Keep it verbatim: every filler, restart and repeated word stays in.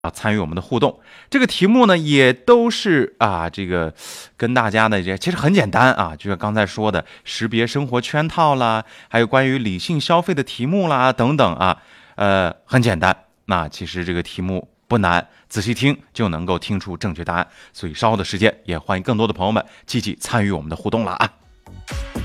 啊，参与我们的互动。这个题目呢，也都是啊，这个跟大家呢，这其实很简单啊，就像刚才说的，识别生活圈套啦，还有关于理性消费的题目啦，等等啊，呃，很简单。那其实这个题目不难，仔细听就能够听出正确答案。所以稍后的时间，也欢迎更多的朋友们积极参与我们的互动了啊。